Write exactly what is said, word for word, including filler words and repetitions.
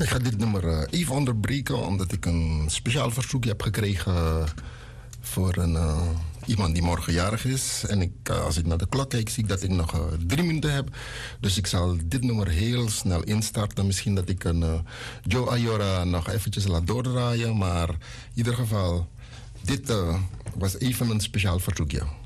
Ik ga dit nummer uh, even onderbreken, omdat ik een speciaal verzoekje heb gekregen voor een, uh, iemand die morgen jarig is. En ik, uh, als ik naar de klok kijk, zie ik dat ik nog uh, drie minuten heb. Dus ik zal dit nummer heel snel instarten. Misschien dat ik een uh, Joe Ayora nog eventjes laat doordraaien. Maar in ieder geval, dit uh, was even een speciaal verzoekje.